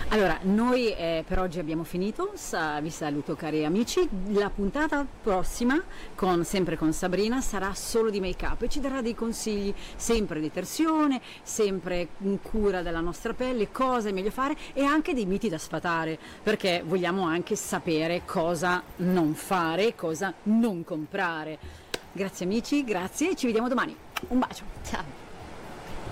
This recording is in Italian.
Allora, noi per oggi abbiamo finito, vi saluto cari amici, la puntata prossima, sempre con Sabrina, sarà solo di make up e ci darà dei consigli, sempre di detersione, sempre in cura della nostra pelle, cosa è meglio fare e anche dei miti da sfatare, perché vogliamo anche sapere cosa non fare, cosa non comprare. Grazie amici, grazie e ci vediamo domani. Un bacio. Ciao.